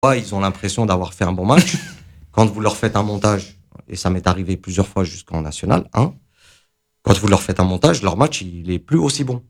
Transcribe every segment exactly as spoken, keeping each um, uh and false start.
fois, ils ont l'impression d'avoir fait un bon match. Quand vous leur faites un montage, et ça m'est arrivé plusieurs fois jusqu'en national, hein, quand vous leur faites un montage, leur match, il est plus aussi bon.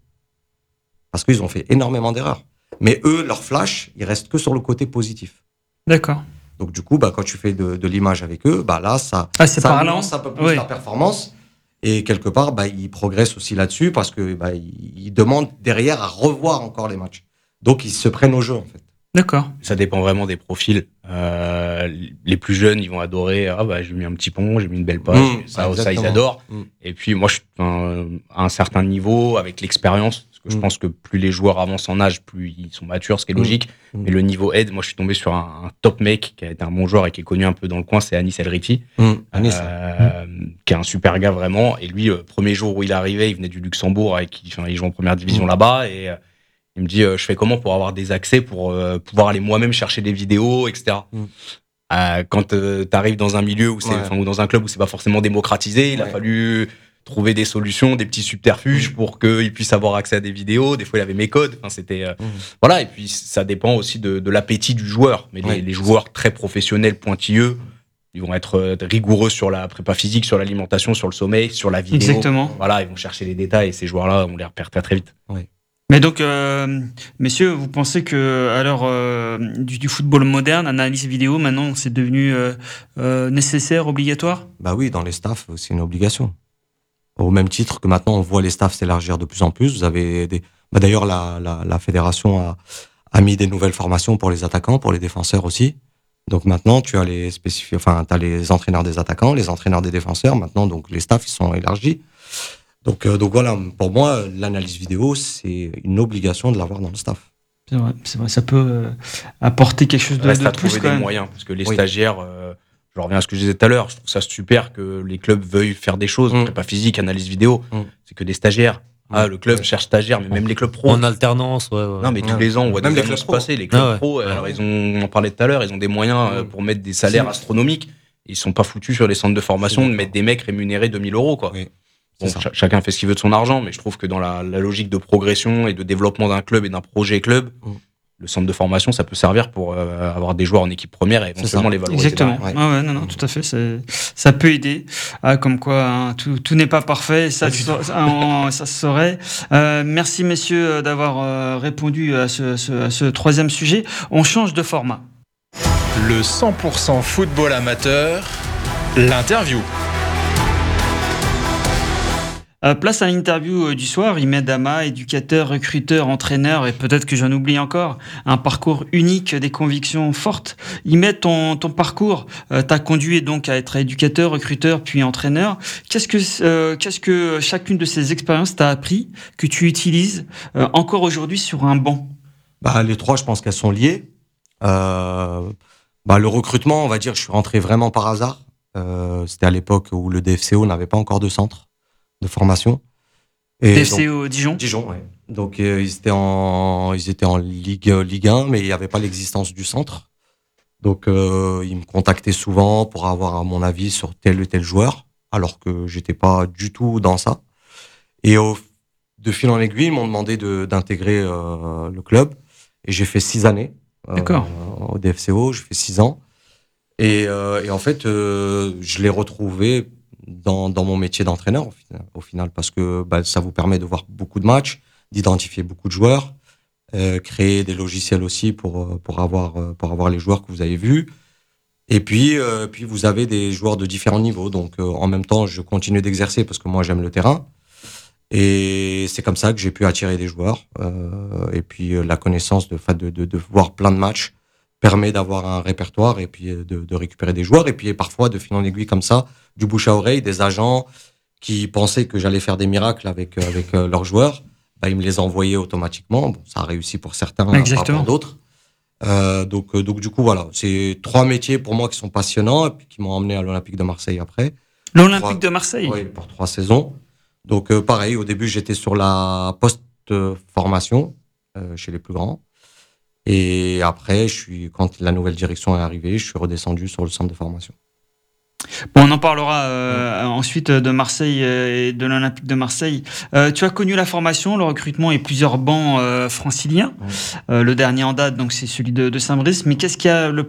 Parce qu'ils ont fait énormément d'erreurs. Mais eux, leur flash, il reste que sur le côté positif. D'accord. Donc du coup, bah, quand tu fais de, de l'image avec eux, bah, là, ça, ah, c'est ça parlant. lance un peu plus oui. la performance. Et quelque part, bah, ils progressent aussi là-dessus parce que bah, ils, ils demandent derrière à revoir encore les matchs. Donc ils se prennent au jeu, en fait. D'accord. Ça dépend vraiment des profils. Euh, les plus jeunes, ils vont adorer. Ah bah j'ai mis un petit pont, j'ai mis une belle page. Mmh, ça, exactement. ça ils adorent. Mmh. Et puis moi, je suis euh, à un certain niveau avec l'expérience, parce que mmh. je pense que plus les joueurs avancent en âge, plus ils sont matures, ce qui est logique. Mmh. Mais le niveau aide. Moi, je suis tombé sur un, un top mec qui a été un bon joueur et qui est connu un peu dans le coin, c'est Anis El Riti, mmh. Anis, euh, mmh. qui est un super gars vraiment. Et lui, euh, premier jour où il est arrivé, il venait du Luxembourg, et qui, enfin, il joue en première division mmh. là-bas et euh, il me dit, euh, je fais comment pour avoir des accès, pour euh, pouvoir aller moi-même chercher des vidéos, et cetera. Mm. Euh, quand euh, tu arrives dans un milieu où c'est, ouais. ou dans un club où c'est pas forcément démocratisé, il ouais. a fallu trouver des solutions, des petits subterfuges mm. pour qu'ils puissent avoir accès à des vidéos. Des fois, il avait mes codes. Enfin, c'était euh, mm. voilà. Et puis, ça dépend aussi de, de l'appétit du joueur. Mais ouais. les, les joueurs très professionnels, pointilleux, ils vont être rigoureux sur la prépa physique, sur l'alimentation, sur le sommeil, sur la vidéo. Exactement. Voilà, ils vont chercher les détails. Et ces joueurs-là, on les repère très très vite. Ouais. Mais donc, euh, messieurs, vous pensez que à l'heure euh, du, du football moderne, analyse vidéo, maintenant, c'est devenu euh, euh, nécessaire, obligatoire ? Bah oui, dans les staffs, c'est une obligation. Au même titre que maintenant, on voit les staffs s'élargir de plus en plus. Vous avez des. Bah d'ailleurs, la, la, la fédération a, a mis des nouvelles formations pour les attaquants, pour les défenseurs aussi. Donc maintenant, tu as les spécifi... enfin, t'as les entraîneurs des attaquants, les entraîneurs des défenseurs. Maintenant, donc les staffs, ils sont élargis. Donc, euh, donc voilà, pour moi, l'analyse vidéo, c'est une obligation de l'avoir dans le staff. C'est vrai, c'est vrai, ça peut euh, apporter quelque chose de, Reste de à plus trouver quand des même. moyens, parce que les oui. stagiaires, euh, je reviens à ce que je disais tout à l'heure, je trouve ça super que les clubs veuillent faire des choses, mmh. prépa physique, analyse vidéo, mmh. c'est que des stagiaires. Mmh. Ah, le club ouais. cherche stagiaires, mais même les clubs pro. En alternance, ouais. ouais. Non, mais tous ouais. les ans, on voit même des les annonces clubs passer. Les clubs ah ouais. pro, alors ils ont, on en parlait tout à l'heure, ils ont des moyens mmh. pour mettre des salaires c'est astronomiques. Ils sont pas foutus sur les centres de formation de mettre des mecs rémunérés deux mille euros, quoi. Oui. Bon, ch- chacun fait ce qu'il veut de son argent, mais je trouve que dans la, la logique de progression et de développement d'un club et d'un projet club, mmh. le centre de formation, ça peut servir pour euh, avoir des joueurs en équipe première et éventuellement les valoriser. Exactement. Ouais. Ah ouais, non, non, tout à fait. C'est, ça peut aider. Ah, comme quoi, hein, tout, tout n'est pas parfait. Ça, tu, ça, ça, ça se saurait. Euh, merci, messieurs, d'avoir euh, répondu à ce, ce, à ce troisième sujet. On change de format. Le cent pour cent football amateur, l'interview. Euh, place à l'interview euh, du soir. Imed Ama, éducateur, recruteur, entraîneur, et peut-être que j'en oublie encore, un parcours unique, des convictions fortes. Imed, ton, ton parcours euh, t'a conduit donc à être éducateur, recruteur, puis entraîneur. Qu'est-ce que, euh, qu'est-ce que chacune de ces expériences t'a appris, que tu utilises euh, encore aujourd'hui sur un banc ? Bah, les trois, je pense qu'elles sont liées. Euh, bah, le recrutement, on va dire, je suis rentré vraiment par hasard. Euh, c'était à l'époque où le D F C O n'avait pas encore de centre de formation. Et D F C O Dijon. Dijon, ouais. Donc euh, ils étaient en ils étaient en Ligue Ligue un, mais il n'y avait pas l'existence du centre. Donc euh, ils me contactaient souvent pour avoir mon avis sur tel ou tel joueur, alors que j'étais pas du tout dans ça. Et au, de fil en aiguille, ils m'ont demandé de, d'intégrer euh, le club, et j'ai fait six années. Euh, D'accord. Au D F C O, j'ai fait six ans. Et, euh, et en fait, euh, je l'ai retrouvé dans, dans mon métier d'entraîneur au final, au final parce que bah, ça vous permet de voir beaucoup de matchs, d'identifier beaucoup de joueurs, euh, créer des logiciels aussi pour pour avoir pour avoir les joueurs que vous avez vus. Et puis euh, puis vous avez des joueurs de différents niveaux. Donc euh, en même temps, je continue d'exercer parce que moi j'aime le terrain. Et c'est comme ça que j'ai pu attirer des joueurs. Euh, et puis euh, la connaissance de, de de de voir plein de matchs permet d'avoir un répertoire et puis de, de récupérer des joueurs. Et puis parfois, de fil en aiguille comme ça, du bouche à oreille, des agents qui pensaient que j'allais faire des miracles avec, avec euh, leurs joueurs, bah, ils me les envoyaient automatiquement. Bon, ça a réussi pour certains, exactement, pas pour d'autres. Euh, donc, donc du coup, voilà, c'est trois métiers pour moi qui sont passionnants et puis qui m'ont emmené à l'Olympique de Marseille après. L'Olympique trois, de Marseille. Oui, pour trois saisons. Donc euh, pareil, au début, j'étais sur la post-formation euh, chez les plus grands. Et après, je suis, quand la nouvelle direction est arrivée, je suis redescendu sur le centre de formation. Bon, on en parlera euh, ensuite de Marseille et de l'Olympique de Marseille. Euh, tu as connu la formation, le recrutement et plusieurs bancs euh, franciliens. Ouais. Euh, le dernier en date, donc c'est celui de, de Saint-Brice. Mais qu'est-ce qui a le